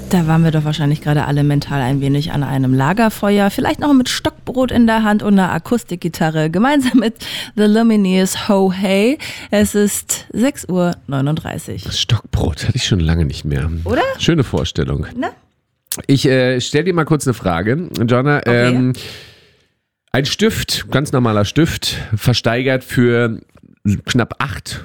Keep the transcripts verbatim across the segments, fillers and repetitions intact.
Da waren wir doch wahrscheinlich gerade alle mental ein wenig an einem Lagerfeuer, vielleicht noch mit Stockbrot in der Hand und einer Akustikgitarre, gemeinsam mit The Lumineers Ho Hey. Es ist sechs Uhr neununddreißig. Das Stockbrot hatte ich schon lange nicht mehr. Oder? Schöne Vorstellung. Na? Ich äh, stelle dir mal kurz eine Frage, Jonna. Okay. Ähm, ein Stift, ganz normaler Stift, versteigert für knapp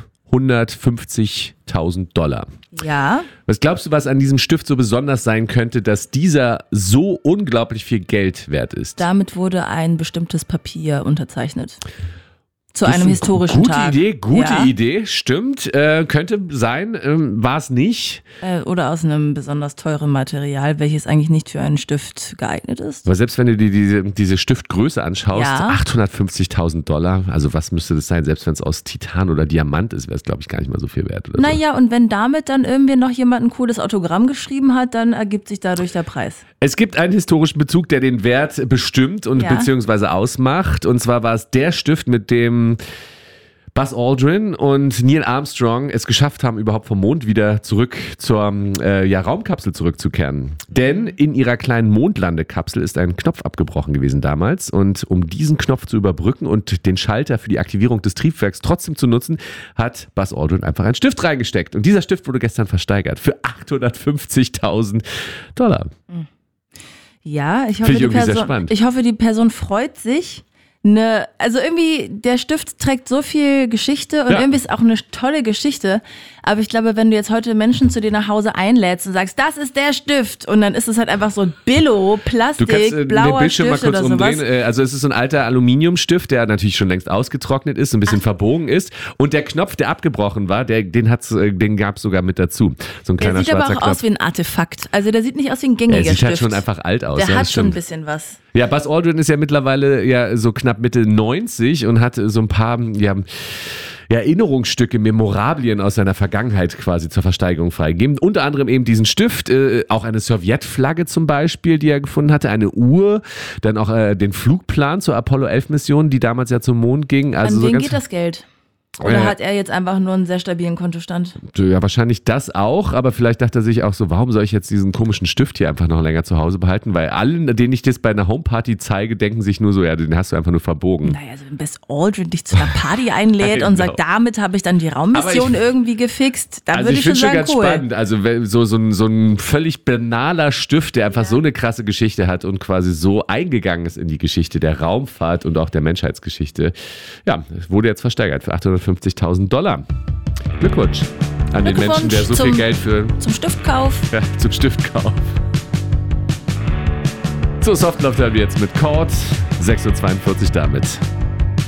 achthundertfünfzigtausend Dollar. Ja. Was glaubst du, was an diesem Stift so besonders sein könnte, dass dieser so unglaublich viel Geld wert ist? Damit wurde ein bestimmtes Papier unterzeichnet. Zu Das ist einem eine historischen gute Tag. Idee, gute ja. Idee, stimmt. Äh, könnte sein, ähm, war es nicht. Äh, oder aus einem besonders teuren Material, welches eigentlich nicht für einen Stift geeignet ist. Aber selbst wenn du dir diese, diese Stiftgröße anschaust, Ja. achthundertfünfzigtausend Dollar, also was müsste das sein? Selbst wenn es aus Titan oder Diamant ist, wäre es, glaube ich, gar nicht mal so viel wert. Oder Naja, und wenn damit dann irgendwie noch jemand ein cooles Autogramm geschrieben hat, dann ergibt sich dadurch der Preis. so. Es gibt einen historischen Bezug, der den Wert bestimmt und Ja. beziehungsweise ausmacht. Und zwar war es der Stift, mit dem Buzz Aldrin und Neil Armstrong es geschafft haben, überhaupt vom Mond wieder zurück zur äh, ja, Raumkapsel zurückzukehren. Denn in ihrer kleinen Mondlandekapsel ist ein Knopf abgebrochen gewesen damals. Und um diesen Knopf zu überbrücken und den Schalter für die Aktivierung des Triebwerks trotzdem zu nutzen, hat Buzz Aldrin einfach einen Stift reingesteckt. Und dieser Stift wurde gestern versteigert für achthundertfünfzigtausend Dollar. Ja, ich hoffe, Finde ich die irgendwie sehr Person, spannend. ich hoffe, die Person freut sich. Ne, also irgendwie, der Stift trägt so viel Geschichte und Ja. irgendwie ist auch eine tolle Geschichte. Aber ich glaube, wenn du jetzt heute Menschen zu dir nach Hause einlädst und sagst, das ist der Stift und dann ist es halt einfach so ein Billo, Plastik, Du kannst äh, den blauer Bildschirm mal Stift kurz oder umdrehen. sowas. Äh, Also es ist so ein alter Aluminiumstift, der natürlich schon längst ausgetrocknet ist, ein bisschen verbogen ist. Und der Knopf, der abgebrochen war, der, den, hat's, äh, den gab es sogar mit dazu. So ein Der kleiner sieht aber schwarzer auch Knopf. aus wie ein Artefakt. Also der sieht nicht aus wie ein gängiger Der sieht Stift. halt schon einfach alt aus. Der ja, hat das schon ein stimmt. bisschen was. Ja, Buzz Aldrin ist ja mittlerweile ja so knapp Mitte neunzig und hat so ein paar ja, ja, Erinnerungsstücke, Memorablien aus seiner Vergangenheit quasi zur Versteigerung freigegeben. Unter anderem eben diesen Stift, äh, auch eine Sowjetflagge zum Beispiel, die er gefunden hatte, eine Uhr, dann auch äh, den Flugplan zur Apollo elf Mission, die damals ja zum Mond ging. Also An so wen ganz geht das Geld? Oder Äh, hat er jetzt einfach nur einen sehr stabilen Kontostand? Ja, wahrscheinlich das auch, aber vielleicht dachte er sich auch so, warum soll ich jetzt diesen komischen Stift hier einfach noch länger zu Hause behalten? Weil allen, denen ich das bei einer Homeparty zeige, denken sich nur so, ja, den hast du einfach nur verbogen. Naja, also wenn Buzz Aldrin dich zu einer Party einlädt Genau. und sagt, damit habe ich dann die Raummission Aber ich- irgendwie gefixt, dann Also würde ich ich schon finde schon sagen, ganz cool. spannend. Also wenn- so, so, ein, so ein völlig banaler Stift, der einfach so eine krasse Geschichte hat und quasi so eingegangen ist in die Geschichte der Raumfahrt und auch der Menschheitsgeschichte. Ja, wurde jetzt versteigert für achthundertfünfzigtausend Dollar. Glückwunsch an den Glückwunsch Menschen, der so zum- viel Geld für Zum Stiftkauf. ja, zum Stiftkauf. So, Softlove haben wir jetzt mit Chord. sechs Uhr zweiundvierzig damit.